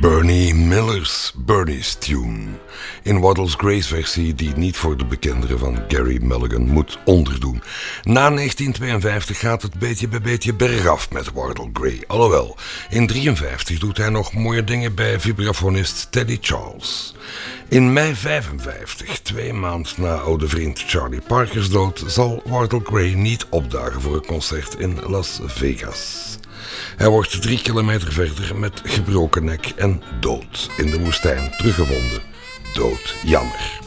Bernie Miller's Bernie's Tune. In Wardle's Grace versie die niet voor de bekenderen van Gary Mulligan moet onderdoen. Na 1952 gaat het beetje bij beetje bergaf met Wardle Gray. Alhoewel, in 1953 doet hij nog mooie dingen bij vibrafonist Teddy Charles. In mei 1955, 2 maanden na oude vriend Charlie Parker's dood, zal Wardle Gray niet opdagen voor een concert in Las Vegas. Hij wordt 3 kilometer verder met gebroken nek en dood in de woestijn teruggevonden. Dood jammer.